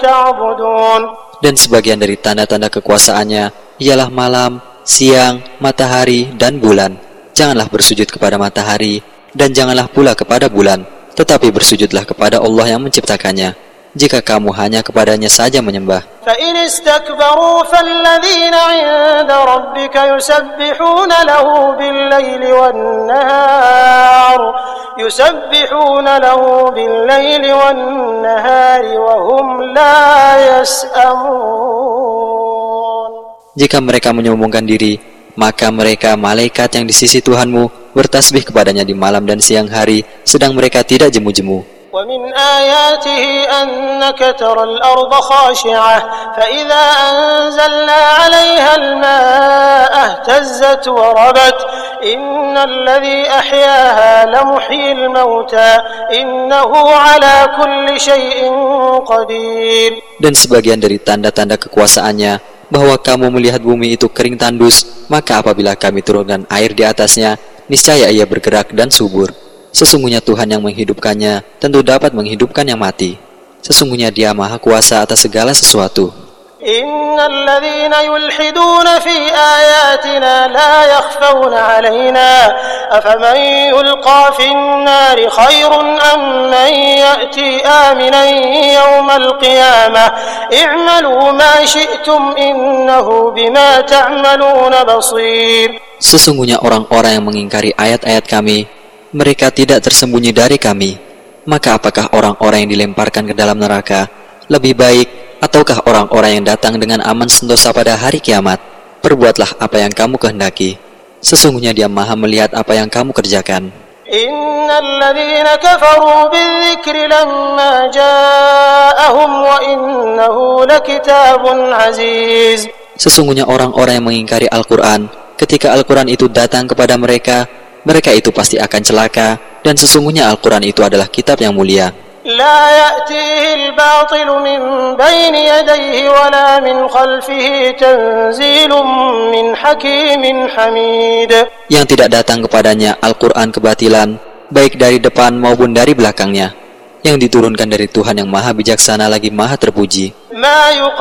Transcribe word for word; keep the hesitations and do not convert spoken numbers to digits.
تعبدون. Dan sebagian dari tanda-tanda kekuasaannya ialah malam, siang, matahari, dan bulan. Janganlah bersujud kepada matahari, dan janganlah pula kepada bulan, tetapi bersujudlah kepada Allah yang menciptakannya, jika kamu hanya kepadanya saja menyembah. فإن استكبروا فالذين عند ربك يسبحون له بالليل والنهار يسبحون له بالليل والنهار وهم لا يسأمون. Jika mereka menyombongkan diri, maka mereka malaikat yang di sisi Tuhanmu bertasbih kepadanya di malam dan siang hari, sedang mereka tidak jemu-jemu. ومن آياته أنك ترى الأرض خاشعة فإذا أنزلنا عليها الماء اهتزت وربت إن الذي أحياها لمحيي الموتى إنه على كل شيء قدير. Dan sebagian dari tanda-tanda kekuasaannya bahwa kamu melihat bumi itu kering tandus, maka apabila kami turunkan air di atasnya, niscaya ia bergerak dan subur. Sesungguhnya Tuhan yang menghidupkannya tentu dapat menghidupkan yang mati. Sesungguhnya Dia Maha Kuasa atas segala sesuatu. Innal ladzina yulhiduna fi ayatina la yakhfawna 'alaina afaman yulqa fin nari khairun am man ya'ti aminan yawmal qiyamah i'malu ma syi'tum innahu bima ta'maluna basir. Sesungguhnya orang-orang yang mengingkari ayat-ayat kami, mereka tidak tersembunyi dari kami. Maka apakah orang-orang yang dilemparkan ke dalam neraka lebih baik, ataukah orang-orang yang datang dengan aman sentosa pada hari kiamat? Perbuatlah apa yang kamu kehendaki. Sesungguhnya Dia Maha melihat apa yang kamu kerjakan. Innal ladzina kafaru bidzikri lamma ja'ahum wa innahu lakitabun aziz. Sesungguhnya orang-orang yang mengingkari Al-Quran, ketika Al-Quran itu datang kepada mereka, mereka itu pasti akan celaka, dan sesungguhnya Al-Quran itu adalah kitab yang mulia. La ya'tihi al-batilu min bayni yadayhi wa la min khalfihi tanzilun min hakimin hamid. Yang tidak datang kepadanya Al-Quran kebatilan, baik dari depan maupun dari belakangnya, yang diturunkan dari Tuhan yang Maha Bijaksana lagi Maha Terpuji. Ma